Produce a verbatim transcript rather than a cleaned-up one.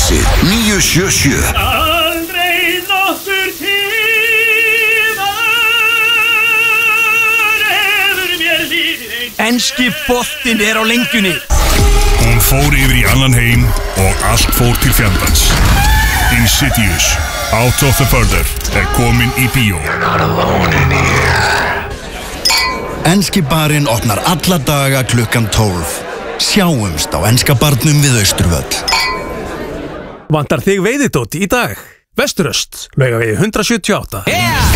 Exit níu sjö sjö. Aldrei nokkur tímar hefur mér lífið. Enski boltinn er á lengjunni. Hún fór yfir í annan heim og allt fór til fjandans. Insidious, Out of the Further er komin í bíó. You're not alone in here. Enski barinn opnar alla daga klukkan tólf. Sjáumst á enska barnum við Austurvöll. Vantar þig veiðidót í dag? Vesturöst, Laugavegi hundrað sjötíu og átta. Yeah!